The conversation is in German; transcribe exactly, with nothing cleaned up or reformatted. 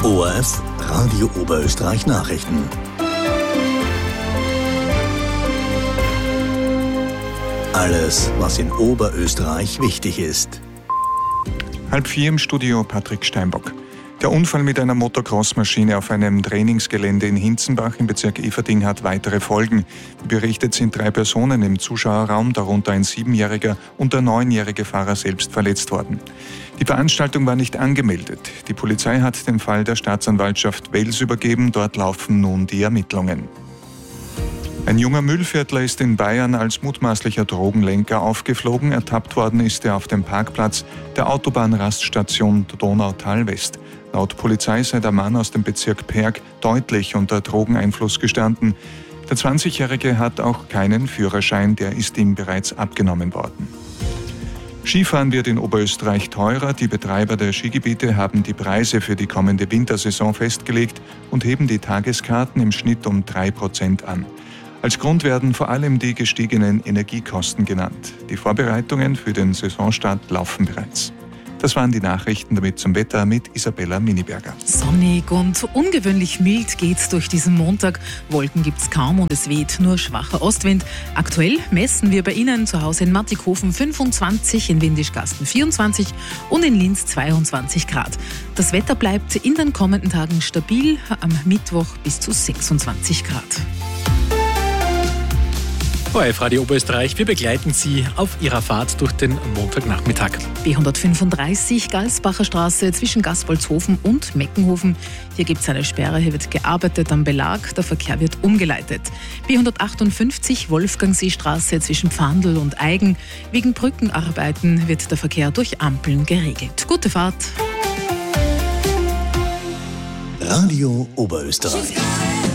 O R F Radio Oberösterreich Nachrichten. Alles, was in Oberösterreich wichtig ist. Halb vier im Studio Patrick Steinbock. Der Unfall mit einer Motocross-Maschine auf einem Trainingsgelände in Hinzenbach im Bezirk Eferding hat weitere Folgen. Wie berichtet, sind drei Personen im Zuschauerraum, darunter ein siebenjähriger und der neunjährige Fahrer selbst verletzt worden. Die Veranstaltung war nicht angemeldet. Die Polizei hat den Fall der Staatsanwaltschaft Wels übergeben. Dort laufen nun die Ermittlungen. Ein junger Müllviertler ist in Bayern als mutmaßlicher Drogenlenker aufgeflogen. Ertappt worden ist er auf dem Parkplatz der Autobahnraststation Donautal West. Laut Polizei sei der Mann aus dem Bezirk Perg deutlich unter Drogeneinfluss gestanden. Der zwanzigjährige hat auch keinen Führerschein, der ist ihm bereits abgenommen worden. Skifahren wird in Oberösterreich teurer. Die Betreiber der Skigebiete haben die Preise für die kommende Wintersaison festgelegt und heben die Tageskarten im Schnitt um drei Prozent an. Als Grund werden vor allem die gestiegenen Energiekosten genannt. Die Vorbereitungen für den Saisonstart laufen bereits. Das waren die Nachrichten, damit zum Wetter mit Isabella Miniberger. Sonnig und ungewöhnlich mild geht's durch diesen Montag. Wolken gibt's kaum und es weht nur schwacher Ostwind. Aktuell messen wir bei Ihnen zu Hause in Mattighofen fünfundzwanzig, in Windischgarsten vierundzwanzig und in Linz zweiundzwanzig Grad. Das Wetter bleibt in den kommenden Tagen stabil, am Mittwoch bis zu sechsundzwanzig Grad. O R F Radio Oberösterreich, wir begleiten Sie auf Ihrer Fahrt durch den Montagnachmittag. B hundertfünfunddreißig Galsbacher Straße zwischen Gaspolzhofen und Meckenhofen. Hier gibt es eine Sperre, hier wird gearbeitet am Belag, der Verkehr wird umgeleitet. B hundertachtundfünfzig Wolfgangseestraße zwischen Pfandl und Eigen. Wegen Brückenarbeiten wird der Verkehr durch Ampeln geregelt. Gute Fahrt! Radio Oberösterreich.